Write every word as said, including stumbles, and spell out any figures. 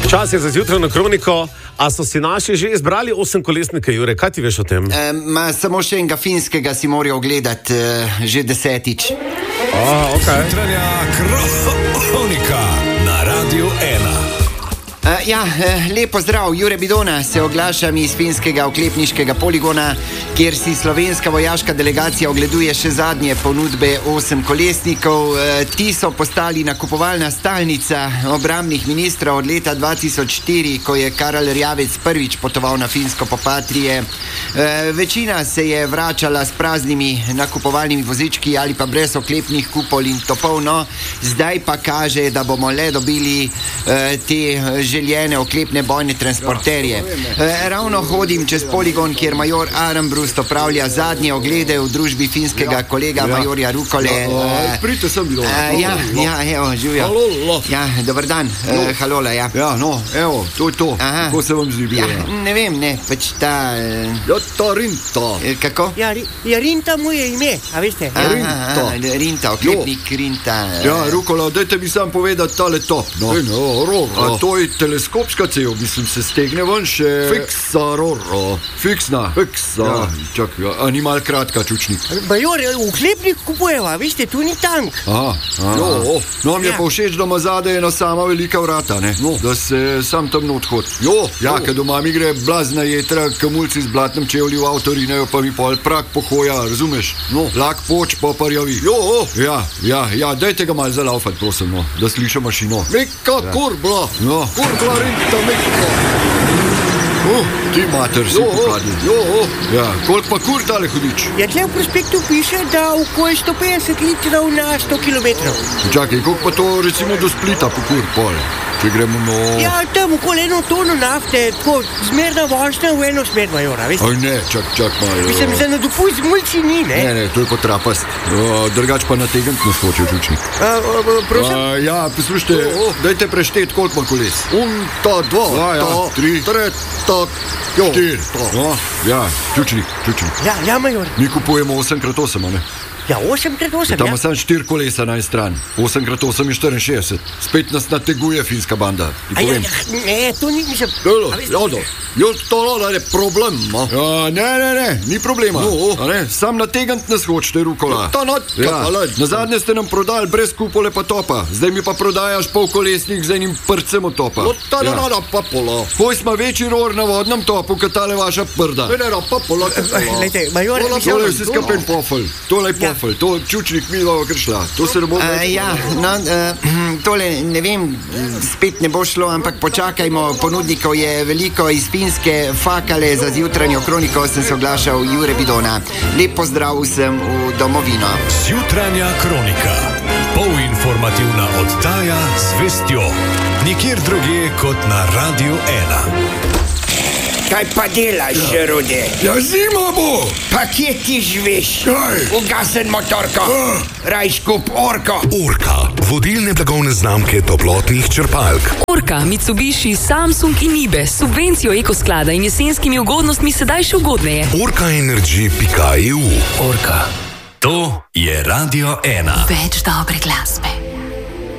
Čas je za zjutrajno kroniko, a so si naši že izbrali osemkolesnike, Jure, kaj ti veš o tem? E, ma, samo še enega finskega si morajo ogledati, e, že desetič. A, okay. Zjutrajna kronika na Radiu ena. Uh, ja, uh, lepo zdrav, Jure Bidona, se oglašam iz finskega oklepniškega poligona, kjer si slovenska vojaška delegacija ogleduje še zadnje ponudbe osemkolesnikov. Uh, ti so postali nakupovalna stalnica obrambnih ministrov od leta dva tisoč štiri, ko je Karel Erjavec prvič potoval na Finsko po Patrije. Uh, večina se je vračala s praznimi nakupovalnimi vozički ali pa brez oklepnih kupol in topov, no, zdaj pa kaže, da bomo le dobili uh, te željene oklepne bojne transporterje. E, ravno hodim čez poligon, kjer major Armbrust opravlja zadnje oglede v družbi finskega kolega ja. majorja Rukole. Ja, Prite sem bilo. E, ja, ja, evo, živijo. Halo, ja, dober dan. No. E, halola, ja. Ja, no, evo, to je to. Aha. Kako se vam zdi bilo? Ja, ne vem, ne, pač ta... E, ja, ta Rinta. E, kako? Ja, ja, Rinta mu je ime, a veste? Aha, Rinta. aha, Rinta, oklepnik Rinta. Ja, Rukola, dajte mi sam povedati tale top, no. E, no, roro. A to je teleskopska cev, mislim, se stegne ven še... Fiksa, roro. Fiksna, fiksa. Ja, čak, ja, a ni mal kratka, čučnik. Major, oklepnik kupujeva, veste, tu ni tank. Aha, aha. Jo, no, mi je Ja. pa všeč, da ima zadaj ena sama velika vrata, ne? No. Da se sam tam not hod. Jo, ja, ker doma mi gre blazna jetra, kamulci z blatnem čevlji v avto rinejo, pa mi pol prak pohoja, razumeš? No, lak poč, pa parjavi. Jo, ja, ja, ja, dajte ga mal zalaufat, prosim, no, da sliša mašino. Mika ja. kurbla, no. Kurbla Rinta, mika. Oh, ti mater si pokadil. Jo, ja, koliko pa kur tale hudič? Ja, tle v prospektu piše, da okoli sto petdeset litrov na sto kilometrov. Čakaj, koliko pa to recimo do Splita po kur pol? Če gremo no... Ja, tam okoli eno tono nafte, tako zmerna vožnja v eno smer, majora, veste? Aj ne, čak, čak malo. Mislim, za na dopust mulci ni, ne? Ne, ne, to je potrapast. Uh, drgač pa nategant nas hoče žučnik. A, a, a, prosim? Uh, ja, poslušajte, oh, oh. dajte preštet, koliko ima koles. Un, ta, dva, ja, ja, ta, tri, tre, ta, jo, štir. No, ja, žučnik, žučnik. Ja, ja, major. Mi kupujemo osem krat osem, a ne? Ja, osem krat osem, Tam ja. ima samo štiri kolesa na en stran. osem krat osem je štiriinšestdeset. Spet nas nateguje finska banda. A ja, ja, ne, to ni, mislim... Jolo, a veste- jodo. Jo, to je problem, no. Ja, ne, ne, ne, ni problema. No, a ne, sam nategant nas hočete, Rukola. Ta not, ja. Na zadnje ste nam prodali brez kupole pa topa. Zdaj mi pa prodajaš polkolesnik z enim prcem od topa. No, ta ja. nada pa pola. Poj smo večji ror na vodnem topu, kot tale vaša prda. Ne, ne, pa pola, pa pola. Lejte, major, mislim... Tole je vse skapen pofel. Tole je pofel. To čučnik mi bova kršla. To se ne bo... Uh, ja, no, uh, tole, ne vem, spet ne bo šlo, ampak počakajmo, ponudnikov je veliko iz Finske. Fakale za zjutranjo kroniko sem se oglašal, Jure Bidona. Lep pozdrav vsem v domovino. Zjutrajna kronika. Polinformativna oddaja z vestjo. Nikjer drugje kot na Radiu ena. Kaj pa delaš, ja. Rode? Ja, zima bo! Pa kje ti živiš? Kaj? Ugasen motorko, Ah. raj skup orko. Orka, vodilne blagovne znamke toplotnih črpalk. Orka, Mitsubishi, Samsung in Ibe s subvencijo ekosklada in jesenskimi ugodnostmi sedaj še ugodneje. orka energy pika e u. Orka. To je Radio ena. Več dobre glasbe.